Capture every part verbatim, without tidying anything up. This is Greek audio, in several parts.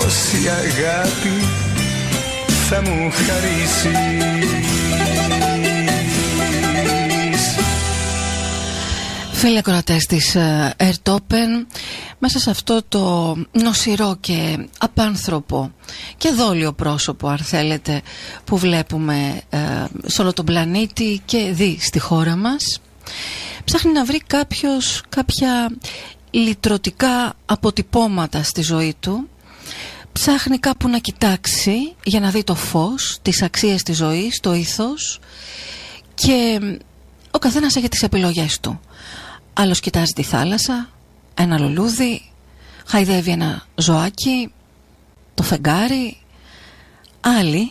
πόση αγάπη θα μου χαρίσεις. Φίλοι ακροατές της Ερτόπεν, μέσα σε αυτό το νοσηρό και απάνθρωπο και δόλιο πρόσωπο, αν θέλετε, που βλέπουμε ε, σε όλο τον πλανήτη και δει στη χώρα μας, ψάχνει να βρει κάποιος κάποια λυτρωτικά αποτυπώματα στη ζωή του. Ψάχνει κάπου να κοιτάξει για να δει το φως, τις αξίες της ζωής, το ήθος, και ο καθένας έχει τις επιλογές του. Άλλος κοιτάζει τη θάλασσα, ένα λουλούδι, χαϊδεύει ένα ζωάκι, το φεγγάρι. Άλλοι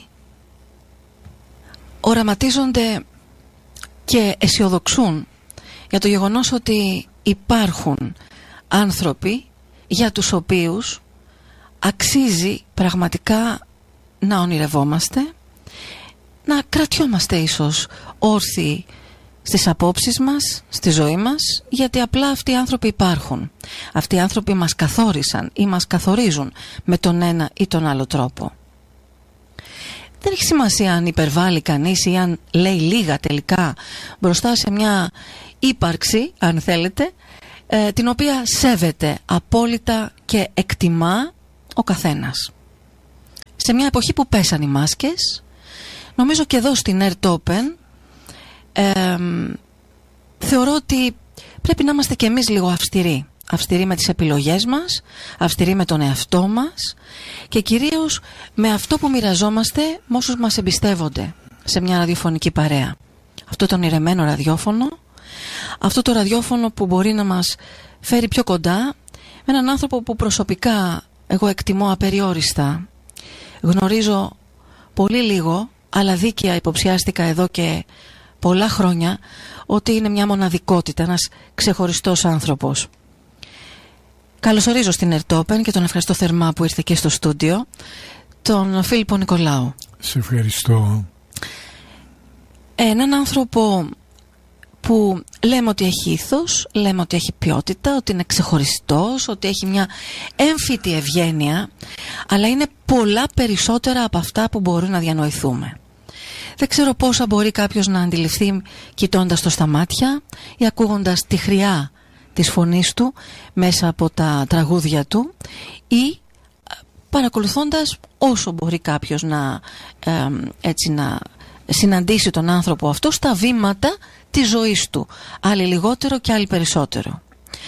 οραματίζονται και αισιοδοξούν για το γεγονός ότι υπάρχουν άνθρωποι για τους οποίους αξίζει πραγματικά να ονειρευόμαστε, να κρατιόμαστε ίσως όρθιοι στις απόψεις μας, στη ζωή μας, γιατί απλά αυτοί οι άνθρωποι υπάρχουν. Αυτοί οι άνθρωποι μας καθόρισαν ή μας καθορίζουν με τον ένα ή τον άλλο τρόπο. Δεν έχει σημασία αν υπερβάλλει κανείς ή αν λέει λίγα τελικά μπροστά σε μια ύπαρξη, αν θέλετε, ε, την οποία σέβεται απόλυτα και εκτιμά ο καθένας. Σε μια εποχή που πέσαν οι μάσκες, νομίζω και εδώ στην Ερτόπεν, Ε, θεωρώ ότι πρέπει να είμαστε κι εμείς λίγο αυστηροί. Αυστηροί με τις επιλογές μας, αυστηροί με τον εαυτό μας και κυρίως με αυτό που μοιραζόμαστε με όσους μας εμπιστεύονται σε μια ραδιοφωνική παρέα. Αυτό το ονειρεμένο ραδιόφωνο, αυτό το ραδιόφωνο που μπορεί να μας φέρει πιο κοντά με έναν άνθρωπο που προσωπικά εγώ εκτιμώ απεριόριστα. Γνωρίζω πολύ λίγο, αλλά δίκαια υποψιάστηκα εδώ και πολλά χρόνια ότι είναι μια μοναδικότητα, ένας ξεχωριστός άνθρωπος. Καλωσορίζω στην Ερτόπεν και τον ευχαριστώ θερμά που ήρθε και στο στούντιο, τον Φίλιππο Νικολάου. Σε ευχαριστώ. Έναν άνθρωπο που λέμε ότι έχει ήθος, λέμε ότι έχει ποιότητα, ότι είναι ξεχωριστός, ότι έχει μια έμφυτη ευγένεια, αλλά είναι πολλά περισσότερα από αυτά που μπορούν να διανοηθούμε. Δεν ξέρω πόσα μπορεί κάποιος να αντιληφθεί κοιτώντας το στα μάτια ή ακούγοντας τη χρειά της φωνής του μέσα από τα τραγούδια του ή παρακολουθώντας όσο μπορεί κάποιος να, ε, έτσι, να συναντήσει τον άνθρωπο αυτό στα βήματα της ζωής του. Άλλοι λιγότερο και άλλοι περισσότερο.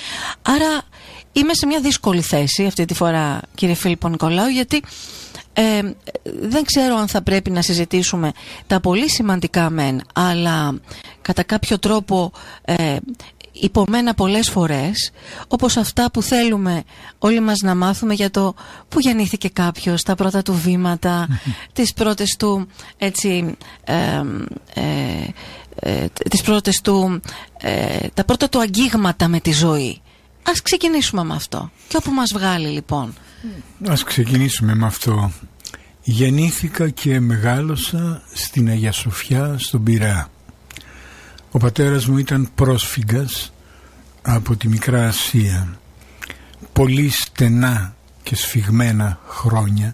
Άρα είμαι σε μια δύσκολη θέση αυτή τη φορά, κύριε Φίλιππο Νικολάου, γιατί Ε, δεν ξέρω αν θα πρέπει να συζητήσουμε τα πολύ σημαντικά μεν, αλλά κατά κάποιο τρόπο ε, υπομένα πολλές φορές, όπως αυτά που θέλουμε όλοι μας να μάθουμε για το που γεννήθηκε κάποιος, τα πρώτα του βήματα, τις πρώτες του έτσι ε, ε, ε, τις πρώτες του ε, τα πρώτα του αγγίγματα με τη ζωή. Ας ξεκινήσουμε με αυτό και όπου μας βγάλει λοιπόν. Ας ξεκινήσουμε με αυτό. Γεννήθηκα και μεγάλωσα στην Αγία Σοφιά στον Πειραιά. Ο πατέρας μου ήταν πρόσφυγας από τη Μικρά Ασία. Πολύ στενά και σφιγμένα χρόνια,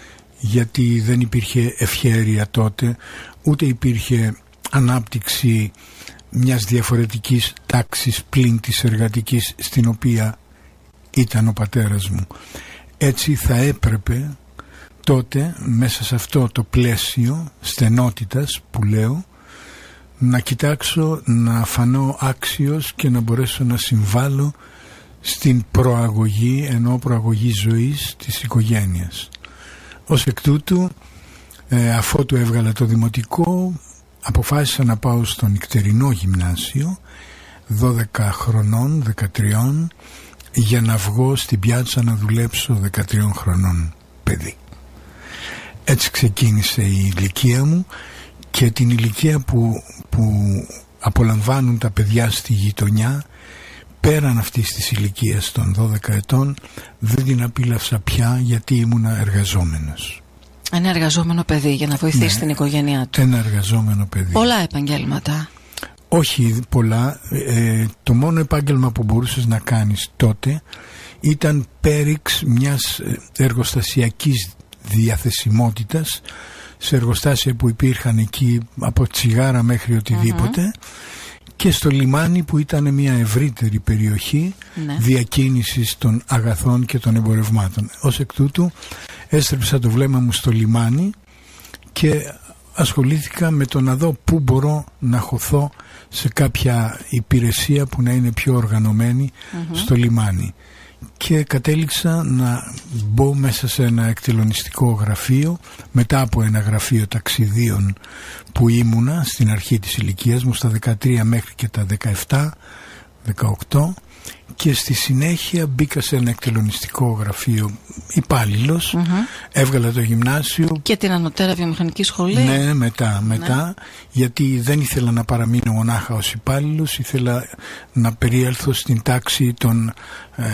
γιατί δεν υπήρχε ευχέρεια τότε, ούτε υπήρχε ανάπτυξη μιας διαφορετικής τάξης πλην της εργατικής στην οποία ήταν ο πατέρας μου. Έτσι θα έπρεπε τότε μέσα σε αυτό το πλαίσιο στενότητας που λέω να κοιτάξω να φανώ άξιος και να μπορέσω να συμβάλλω στην προαγωγή, ενώ προαγωγή ζωής της οικογένειας. Ως εκ τούτου ε, αφότου έβγαλα το δημοτικό, αποφάσισα να πάω στο νυχτερινό γυμνάσιο δώδεκα χρονών, δεκατρία, για να βγω στην πιάτσα να δουλέψω δεκατρία χρονών παιδί. Έτσι ξεκίνησε η ηλικία μου και την ηλικία που, που απολαμβάνουν τα παιδιά στη γειτονιά, πέραν αυτής της ηλικίας των δώδεκα ετών, δεν την απίλαυσα πια γιατί ήμουνα εργαζόμενος. Ένα εργαζόμενο παιδί για να βοηθήσει ναι, την οικογένειά του. Ένα εργαζόμενο παιδί. Πολλά επαγγέλματα. όχι πολλά. Ε, το μόνο επάγγελμα που μπορούσες να κάνεις τότε ήταν πέριξ μιας εργοστασιακής διαθεσιμότητας σε εργοστάσια που υπήρχαν εκεί από τσιγάρα μέχρι οτιδήποτε, mm-hmm. και στο λιμάνι που ήταν μια ευρύτερη περιοχή, ναι. διακίνησης των αγαθών και των εμπορευμάτων. Ως εκ τούτου έστρεψα το βλέμμα μου στο λιμάνι και ασχολήθηκα με το να δω πού μπορώ να χωθώ σε κάποια υπηρεσία που να είναι πιο οργανωμένη, mm-hmm. στο λιμάνι. Και κατέληξα να μπω μέσα σε ένα εκτελονιστικό γραφείο, μετά από ένα γραφείο ταξιδίων που ήμουνα στην αρχή της ηλικίας μου, στα δεκατρία μέχρι και τα δεκαεπτά δεκαοκτώ, και στη συνέχεια μπήκα σε ένα εκτελονιστικό γραφείο υπάλληλος, mm-hmm. έβγαλα το γυμνάσιο και την ανωτέρα βιομηχανική σχολή. Ναι, μετά, μετά ναι. γιατί δεν ήθελα να παραμείνω μονάχα ως υπάλληλος, ήθελα να περιέλθω στην τάξη των ε,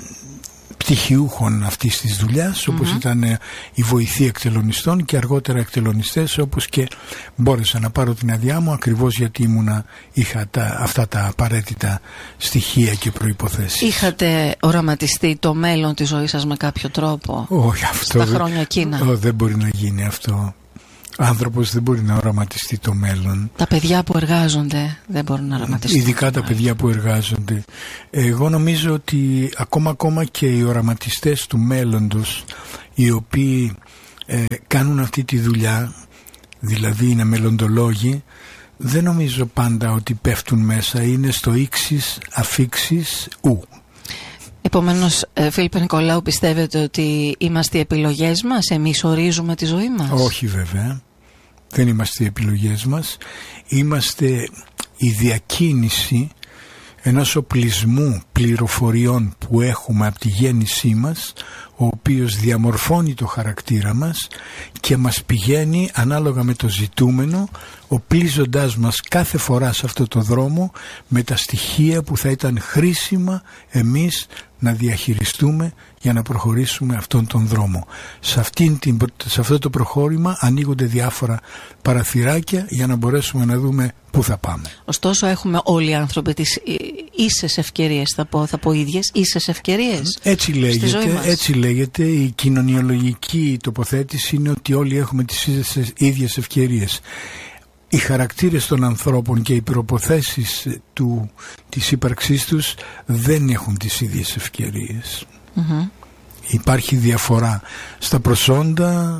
πτυχιούχων αυτής της δουλειάς, όπως mm-hmm. ήταν οι βοηθοί εκτελονιστών και αργότερα εκτελονιστές, όπως και μπόρεσα να πάρω την αδειά μου ακριβώς γιατί ήμουνα, είχα τα, αυτά τα απαραίτητα στοιχεία και προϋποθέσεις. Είχατε οραματιστεί το μέλλον της ζωής σας με κάποιο τρόπο? Όχι, αυτό στα χρόνια εκείνα? Ό, δεν μπορεί να γίνει αυτό. Άνθρωπος δεν μπορεί να οραματιστεί το μέλλον. Τα παιδιά που εργάζονται δεν μπορούν να οραματιστούν. Ειδικά τα παιδιά που εργάζονται. Εγώ νομίζω ότι ακόμα ακόμα και οι οραματιστές του μέλλοντος, οι οποίοι ε, κάνουν αυτή τη δουλειά, δηλαδή είναι μελλοντολόγοι, δεν νομίζω πάντα ότι πέφτουν μέσα. Είναι στο ίξις αφίξις ου. Επομένως, Φίλιππε Νικολάου, πιστεύετε ότι είμαστε οι επιλογές μας? Εμείς ορίζουμε τη ζωή μας? Όχι βέβαια. Δεν είμαστε οι επιλογές μας. Είμαστε η διακίνηση ενός οπλισμού πληροφοριών που έχουμε από τη γέννησή μας, ο οποίος διαμορφώνει το χαρακτήρα μας και μας πηγαίνει ανάλογα με το ζητούμενο, οπλίζοντάς μας κάθε φορά σε αυτό το δρόμο με τα στοιχεία που θα ήταν χρήσιμα εμείς να διαχειριστούμε για να προχωρήσουμε αυτόν τον δρόμο. Σε, αυτήν την, σε αυτό το προχώρημα ανοίγονται διάφορα παραθυράκια για να μπορέσουμε να δούμε πού θα πάμε. Ωστόσο έχουμε όλοι οι άνθρωποι τις ίσες ευκαιρίες, θα πω, θα πω ίδιες, ίσες ευκαιρίες. Έτσι λέγεται, έτσι λέγεται. Η κοινωνιολογική τοποθέτηση είναι ότι όλοι έχουμε τις ίδιες ευκαιρίες. Οι χαρακτήρες των ανθρώπων και οι προποθέσεις του, της ύπαρξής τους δεν έχουν τις ίδιες ευκαιρίες. Mm-hmm. Υπάρχει διαφορά στα προσόντα,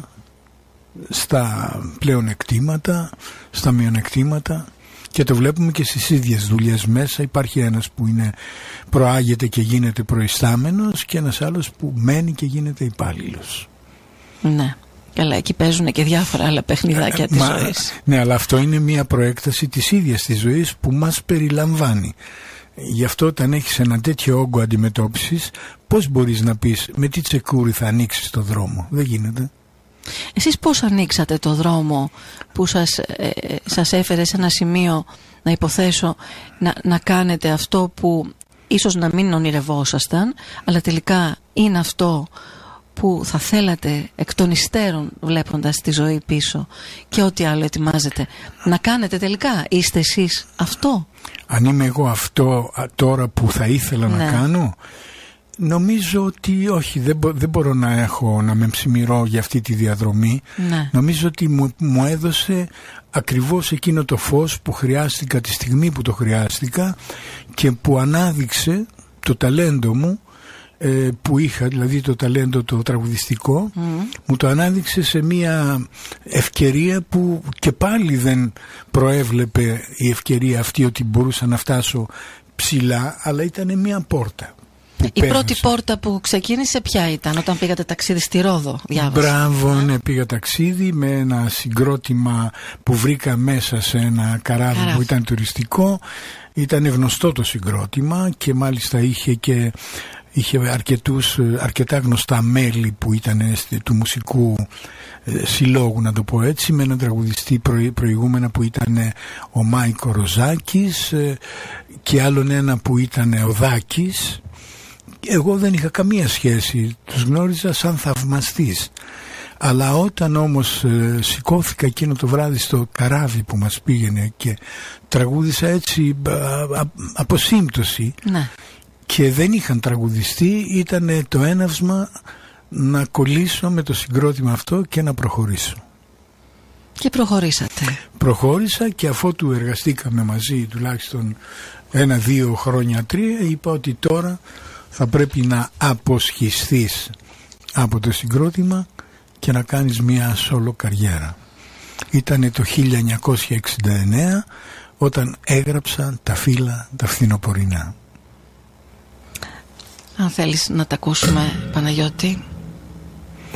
στα πλεονεκτήματα, στα μειονεκτήματα, και το βλέπουμε και στις ίδιες δουλειές μέσα. Υπάρχει ένας που είναι, προάγεται και γίνεται προϊστάμενος και ένας άλλος που μένει και γίνεται υπάλληλος. Ναι. Καλά, εκεί παίζουν και διάφορα άλλα παιχνιδάκια της ζωής. Ναι, αλλά αυτό είναι μια προέκταση της ίδιας της ζωής που μας περιλαμβάνει. Γι' αυτό όταν έχεις ένα τέτοιο όγκο αντιμετώπισης, πώς μπορείς να πεις με τι τσεκούρι θα ανοίξεις το δρόμο? Δεν γίνεται. Εσείς πώς ανοίξατε το δρόμο που σας, ε, σας έφερε σε ένα σημείο, να υποθέσω, να, να κάνετε αυτό που ίσως να μην ονειρευόσασταν, αλλά τελικά είναι αυτό που θα θέλατε εκ των υστέρων, βλέποντας τη ζωή πίσω και ό,τι άλλο ετοιμάζετε, να κάνετε τελικά? Είστε εσείς αυτό? Αν είμαι εγώ αυτό τώρα που θα ήθελα ναι. να κάνω, νομίζω ότι όχι, δεν, μπο, δεν μπορώ να έχω, να με ψημυρώ για αυτή τη διαδρομή. Ναι. Νομίζω ότι μου, μου έδωσε ακριβώς εκείνο το φως που χρειάστηκα τη στιγμή που το χρειάστηκα και που ανάδειξε το ταλέντο μου που είχα, δηλαδή το ταλέντο το τραγουδιστικό, mm. μου το ανάδειξε σε μια ευκαιρία που και πάλι δεν προέβλεπε η ευκαιρία αυτή ότι μπορούσα να φτάσω ψηλά, αλλά ήταν μια πόρτα. Η πέρασε. Πρώτη πόρτα που ξεκίνησε ποια ήταν? Όταν πήγατε ταξίδι στη Ρόδο, διάβασα. Μπράβο, ναι, πήγα ταξίδι με ένα συγκρότημα που βρήκα μέσα σε ένα καράβι, καράβι. που ήταν τουριστικό. Ήταν γνωστό το συγκρότημα και μάλιστα είχε και είχε αρκετούς, αρκετά γνωστά μέλη που ήταν του μουσικού ε, συλλόγου, να το πω έτσι, με έναν τραγουδιστή προ, προηγούμενα που ήταν ο Μάικο Ροζάκης ε, και άλλον ένα που ήταν ο Δάκης. Εγώ δεν είχα καμία σχέση, τους γνώριζα σαν θαυμαστής. Αλλά όταν όμως ε, σηκώθηκα εκείνο το βράδυ στο καράβι που μας πήγαινε και τραγούδισα έτσι α, α, από σύμπτωση, ναι. και δεν είχαν τραγουδιστεί, ήταν το έναυσμα να κολλήσω με το συγκρότημα αυτό και να προχωρήσω. Και προχωρήσατε. Προχώρησα, και αφότου εργαστήκαμε μαζί τουλάχιστον ένα, δύο χρόνια, τρία, είπα ότι τώρα θα πρέπει να αποσχιστείς από το συγκρότημα και να κάνεις μια σόλο καριέρα. Ήτανε το χίλια εννιακόσια εξήντα εννέα όταν έγραψα τα φύλλα τα φθινοπορεινά. Αν θέλεις να τα ακούσουμε, Παναγιώτη.